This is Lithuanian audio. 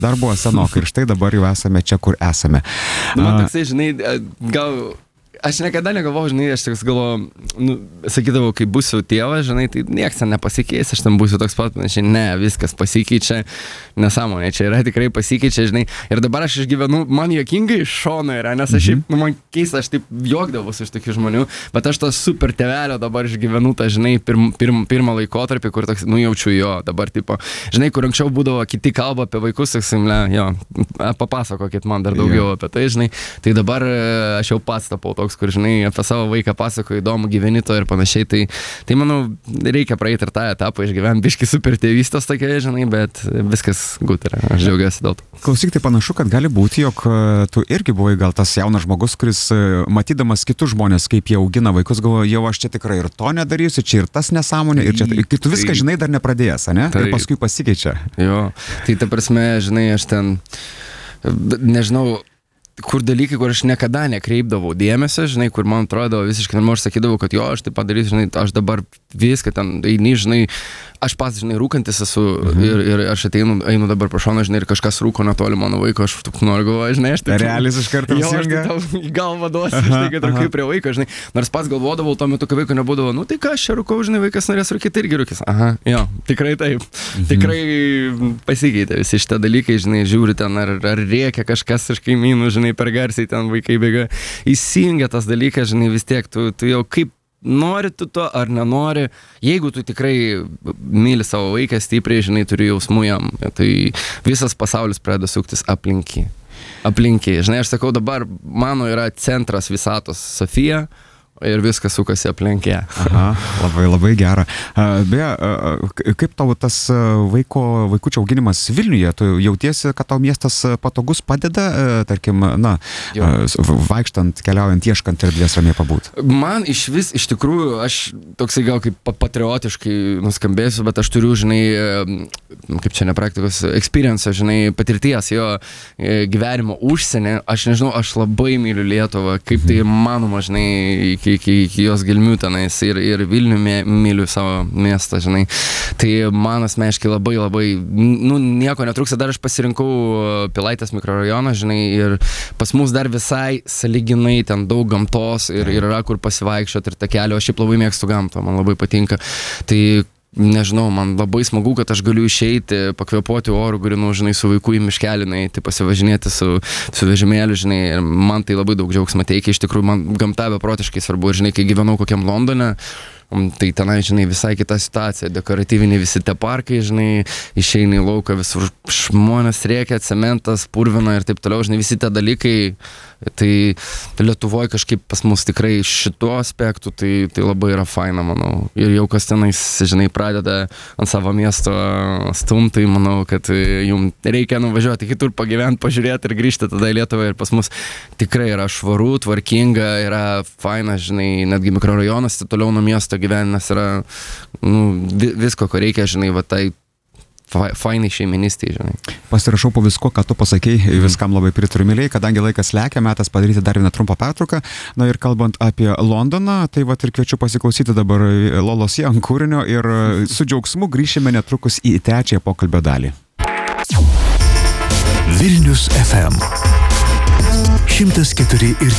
Dar buvo senokai ir štai dabar jau esame čia, kur esame. Man toksai, žinai, gal... Aš niekada negalvojau, žinai, aš tik galvojau, sakydavau, kai būsiu tėvas, žinai, tai nieks ten nepasikeis, aš ten būsiu toks pat, panašiai, ne, viskas pasikeičia, nesąmonė, čia yra tikrai pasikeičia, žinai, ir dabar aš išgyvenu, man juokingai iš šono yra, nes aš šiaip, man keista, aš taip juokdavus iš tokių žmonių, bet aš to super tėvelio dabar išgyvenu, tą, žinai, pirmą laikotarpį, kur toks, jaučiu jo, dabar, tipo, žinai, kur anksčiau būdavo, kiti kalba apie vaikus, saksim, jo, papasakokit man dar daugiau apie tai, žinai, tai dabar aš jau pats tapau toks, kur, žinai, apie savo vaiką pasakoju, įdomu gyveni to ir panašiai, tai manau, reikia praeiti ir tą etapą išgyventi, biški super tėvystės tokia, žinai, bet viskas gut yra, aš džiaugiuosi dėl to. Klausyk, tai panašu, kad gali būti, jog tu irgi buvai gal tas jaunas žmogus, kuris matydamas kitus žmonės, kaip jie augina vaikus, galvoja, jau aš čia tikrai ir to nedarysiu, čia ir tas nesąmonė, ir čia, kai tu viską žinai, dar nepradėjęs, ne? Ir paskui pasikeičia. Jo, tai ta prasme, žinai, aš ten, nežinau, kur dalykai, kur aš niekada nekreipdavau dėmesio, žinai, kur man atrodo visiškai normalu, aš sakydavau, kad jo, aš tai padarysiu, žinai, aš dabar viską ten eini, žinai, aš pats, žinai, rūkantis esu ir aš einu dabar pro šoną, žinai, ir kažkas rūko netoli mano vaiko, aš toks noriu galvoju, žinai, aš taip... Realis iš karto įsijungia. Jo, aš tai į galvą duosiu, žinai, kad rūkai prie vaiko, žinai, nors pats galvodavau tuo metu, kai vaiko nebūdavo, nu tai ką aš čia rūkau, žinai, vaikas norės rūkyti irgi rūkis. Aha, jo, tikrai taip. Tikrai pasikeitė visi šitie dalykai, žinai, žiūri ten, ar rėkia kažkas iš kaimynų, žinai, per garsiai ten vaikai bėga. Įsijungia tas dalykas, žinai, vis tiek, tu jau kaip nori tu to ar nenori, jeigu tu tikrai myli savo vaiką stipriai, žinai, turi jausmų jam, tai visas pasaulis pradeda suktis aplinkiai. Žinai, aš sakau, dabar mano yra centras visatos Sofija, ir viskas sukasi aplink ją. Aha, labai, labai gera. Beje, kaip tavo tas vaikučio auginimas Vilniuje? Tu jautiesi, kad tau miestas patogus padeda, tarkim, na, vaikštant, keliaujant, ieškant erdvės ramiai pabūt? Man iš tikrųjų, aš toksai gal kaip patriotiškai nuskambėsiu, bet aš turiu, žinai, kaip čia nepraktikos, experience, žinai, patirties jo gyvenimo užsienį. Aš nežinau, aš labai myliu Lietuvą, kaip tai manoma, žinai, iki jos gelmių tenais ir Vilnių myliu savo miestą, žinai. Tai man asmeniškai labai, nu, nieko netrūksta, dar aš pasirinkau Pilaitės mikrorajoną, žinai, ir pas mus dar visai sąlyginai ten daug gamtos ir yra kur pasivaikščioti ir takelio, aš šiaip labai mėgstu gamtą, man labai patinka. Tai nežinau, man labai smagu, kad aš galiu išeiti, pakvėpuoti orų, galiu, žinai, su vaiku į miškelį, tai pasivažinėti su vežimėliu, žinai, ir man tai labai daug džiaugsmo teikia, iš tikrųjų, man gamta beprotiškai svarbu, ir, žinai, kai gyvenau kokiam Londone, tai tenai, žinai, visai kita situacija, dekoratyviniai visi tie parkai, žinai, išeina į lauką, visur žmonės rėkia, cementas, purvina ir taip toliau, žinai, visi tie dalykai, tai Lietuvoje kažkaip pas mus tikrai šituo aspektu, tai labai yra faina, manau. Ir jau kas tenais, žinai, pradeda ant savo miesto stumti, manau, kad jums reikia nuvažiuoti kitur, pagyventi, pažiūrėti ir grįžti tada į Lietuvą. Ir pas mus tikrai yra švaru, tvarkinga, yra faina, žinai, netgi mikrorajonas, toliau nuo miesto gyvenimas yra, nu, visko, ko reikia, žinai, va tai fainai šeiministai, žinai. Pasirašau po visko, ką tu pasakei, viskam labai pritariu, myliai, kadangi laikas lekia, metas padaryti dar vieną trumpą pertrauką. Na ir kalbant apie Londoną, tai vat ir kviečiu pasiklausyti dabar Lolos Young kūrinio ir su džiaugsmu grįšime netrukus į trečiąją pokalbio dalį. Vilnius FM 104,9